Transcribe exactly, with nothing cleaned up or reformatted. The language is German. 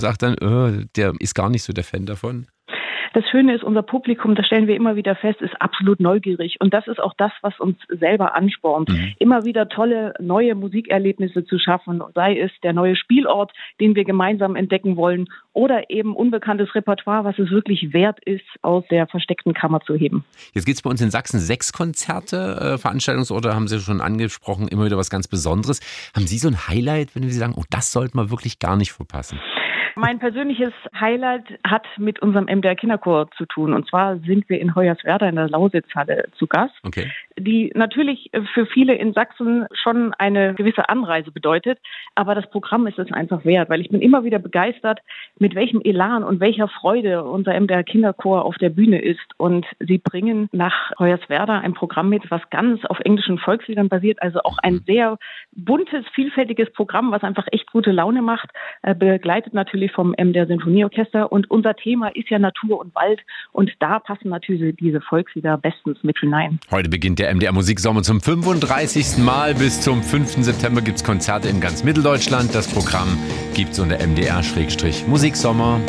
sagt dann, oh, der ist gar nicht so der Fan davon? Das Schöne ist, unser Publikum, das stellen wir immer wieder fest, ist absolut neugierig. Und das ist auch das, was uns selber anspornt, mhm. immer wieder tolle neue Musikerlebnisse zu schaffen. Sei es der neue Spielort, den wir gemeinsam entdecken wollen, oder eben unbekanntes Repertoire, was es wirklich wert ist, aus der versteckten Kammer zu heben. Jetzt gibt es bei uns in Sachsen sechs Konzerte, äh, Veranstaltungsorte, haben Sie schon angesprochen, immer wieder was ganz Besonderes. Haben Sie so ein Highlight, wenn Sie sagen, oh, das sollte man wirklich gar nicht verpassen? Mein persönliches Highlight hat mit unserem M D R Kinderchor zu tun. Und zwar sind wir in Hoyerswerda in der Lausitzhalle zu Gast, okay. die natürlich für viele in Sachsen schon eine gewisse Anreise bedeutet. Aber das Programm ist es einfach wert, weil ich bin immer wieder begeistert, mit welchem Elan und welcher Freude unser M D R Kinderchor auf der Bühne ist. Und sie bringen nach Hoyerswerda ein Programm mit, was ganz auf englischen Volksliedern basiert. Also auch ein sehr buntes, vielfältiges Programm, was einfach echt gute Laune macht, begleitet natürlich vom M D R Sinfonieorchester. Und unser Thema ist ja Natur und Wald. Und da passen natürlich diese Volkslieder bestens mit hinein. Heute beginnt der M D R Musiksommer zum fünfunddreißigsten Mal. Bis zum fünften September gibt es Konzerte in ganz Mitteldeutschland. Das Programm gibt es unter M D R Musiksommer.